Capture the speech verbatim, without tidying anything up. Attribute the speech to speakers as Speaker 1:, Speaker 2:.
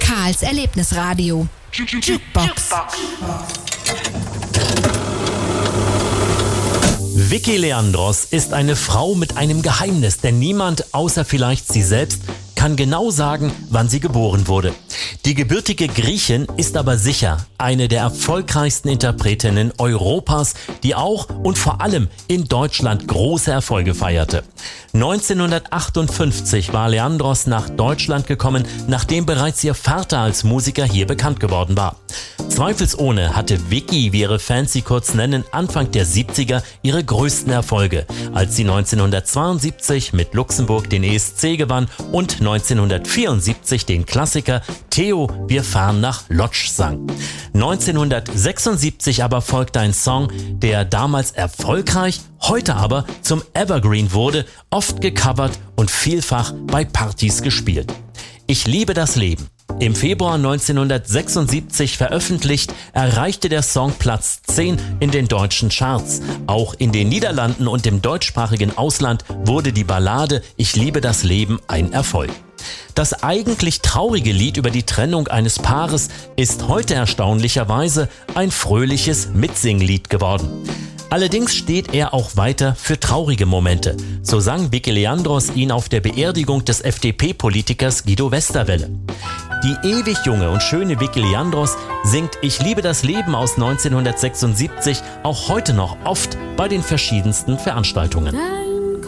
Speaker 1: Karls Erlebnisradio. Jukebox.
Speaker 2: Vicky Leandros ist eine Frau mit einem Geheimnis, denn niemand, außer vielleicht sie selbst, kann genau sagen, wann sie geboren wurde. Die gebürtige Griechin ist aber sicher eine der erfolgreichsten Interpretinnen Europas, die auch und vor allem in Deutschland große Erfolge feierte. neunzehnhundertachtundfünfzig war Leandros nach Deutschland gekommen, nachdem bereits ihr Vater als Musiker hier bekannt geworden war. Zweifelsohne hatte Vicky, wie ihre Fans sie kurz nennen, Anfang der siebziger ihre größten Erfolge, als sie neunzehnhundertzweiundsiebzig mit Luxemburg den E S C gewann und neunzehnhundertvierundsiebzig den Klassiker Theo, wir fahren nach Lodz sang. neunzehnhundertsechsundsiebzig aber folgte ein Song, der damals erfolgreich, heute aber zum Evergreen wurde, oft gecovert und vielfach bei Partys gespielt. Ich liebe das Leben. Im Februar neunzehnhundertsechsundsiebzig veröffentlicht, erreichte der Song Platz zehn in den deutschen Charts. Auch in den Niederlanden und im deutschsprachigen Ausland wurde die Ballade Ich liebe das Leben ein Erfolg. Das eigentlich traurige Lied über die Trennung eines Paares ist heute erstaunlicherweise ein fröhliches Mitsinglied geworden. Allerdings steht er auch weiter für traurige Momente. So sang Vicky Leandros ihn auf der Beerdigung des F D P-Politikers Guido Westerwelle. Die ewig junge und schöne Vicky Leandros singt Ich liebe das Leben aus neunzehnhundertsechsundsiebzig auch heute noch oft bei den verschiedensten Veranstaltungen.